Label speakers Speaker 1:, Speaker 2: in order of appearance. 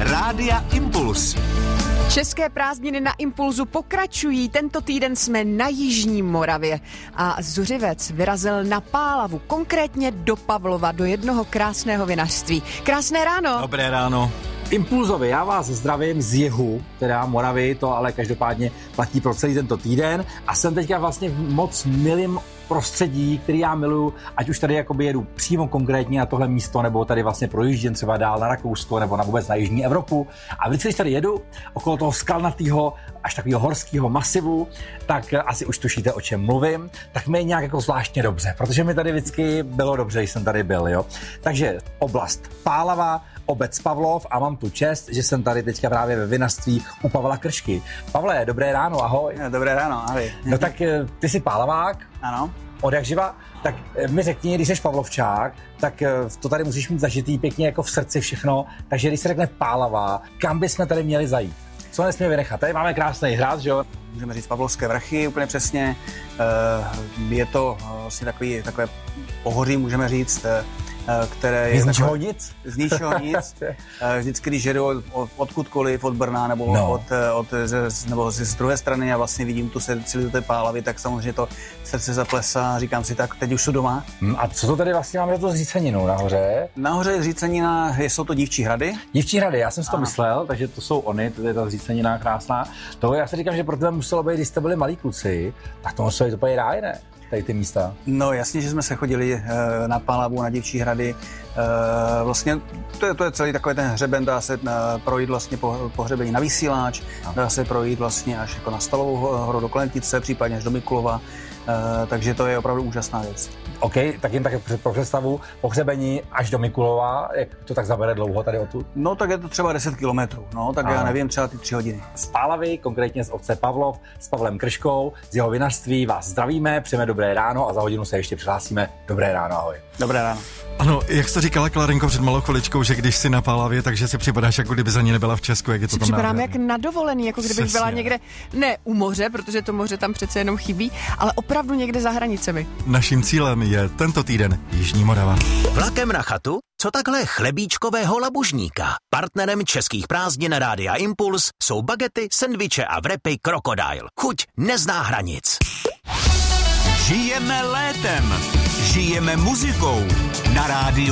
Speaker 1: Rádia Impuls.
Speaker 2: České prázdniny na Impulzu pokračují. Tento týden jsme na Jižní Moravě a Zuřivec vyrazil na Pálavu, konkrétně do Pavlova, do jednoho krásného vinařství. Krásné ráno.
Speaker 3: Dobré ráno.
Speaker 4: Impulzovi, já vás zdravím z jihu, teda Moravy, to ale každopádně platí pro celý tento týden a jsem teďka vlastně v moc milým prostředí, který já miluju, ať už tady jakoby jedu přímo konkrétně na tohle místo, nebo tady vlastně projíždím třeba dál na Rakousko, nebo na vůbec na Jižní Evropu. A vždycky, když tady jedu okolo toho skalnatého, až takového horského masivu, tak asi už tušíte, o čem mluvím, tak mi je nějak jako zvláštně dobře, protože mi tady vždycky bylo dobře, když jsem tady byl, jo. Takže oblast Pálava, obec Pavlov a mám tu čest, že jsem tady teďka právě ve vinařství u Pavla Kršky. Pavle, dobré ráno, ahoj.
Speaker 3: Dobré ráno, ahoj.
Speaker 4: No tak ty jsi Pálavák.
Speaker 3: Ano.
Speaker 4: Od jak živa, tak mi řekni, když jsi Pavlovčák, tak to tady musíš mít zažitý pěkně jako v srdci všechno, takže když se řekne Pálava, kam bychom tady měli zajít? Co nesmíme vynechat? Tady máme krásný hrad, že jo?
Speaker 3: Můžeme říct Pavlovské vrchy, úplně přesně. Je to vlastně takové pohoří, můžeme říct, které je...
Speaker 4: Z ničeho nic?
Speaker 3: Z ničeho nic. Vždycky, když jedu odkudkoliv, od Brna nebo nebo z druhé strany a vlastně vidím tu celý do té Pálavy, tak samozřejmě to srdce zaplesá, říkám si, tak teď už jsou doma.
Speaker 4: A co to tady vlastně máme za to zříceninu nahoře?
Speaker 3: Nahoře je zřícenina, jsou to Dívčí hrady.
Speaker 4: Dívčí hrady, já jsem si to myslel, takže to jsou oni, to je ta zřícenina krásná. To já si říkám, že pro tebe muselo být, když jste byli malí kluci, tak to muselo být úplně ráj, ne? Tady ty místa.
Speaker 3: No jasně, že jsme se chodili na Pálavu, na Dívčí hrady. Vlastně to je celý takový ten hřeben, dá se projít vlastně po hřebení na Vysíláč, dá se projít vlastně až jako na Stalovou horu do Kolentice, případně až do Mikulova, takže to je opravdu úžasná věc.
Speaker 4: OK, tak jen tak pro představu, pohřebení až do Mikulova, jak to tak zabere dlouho tady odtud?
Speaker 3: No tak je to třeba 10 kilometrů, no tak já nevím, třeba ty 3 hodiny.
Speaker 4: Z Pálavy, konkrétně z obce Pavlov, s Pavlem Krškou, z jeho vinařství vás zdravíme, přejeme dobré ráno a za hodinu se ještě přihlásíme. Dobré ráno, ahoj.
Speaker 3: Dobré ráno.
Speaker 5: Ano, jak jsi říkala, Klarinko, před malou chviličkou, že když jsi na Pálavě, takže si připadáš, jako kdyby za ní nebyla v Česku, jak je to tam
Speaker 2: připadám
Speaker 5: nádherný.
Speaker 2: jak na dovolený, jako kdybych byla někde, ne u moře, protože to moře tam přece jenom chybí, ale opravdu někde za hranicemi.
Speaker 5: Naším cílem je tento týden Jižní Morava.
Speaker 1: Vlakem na chatu? Co takhle chlebíčkového labužníka? Partnerem českých prázdnin Rádia Impuls jsou bagety, sendviče a wrapy Crocodile. Chuť nezná hranic. Žijeme létem. Žijeme muzikou. Na rádiu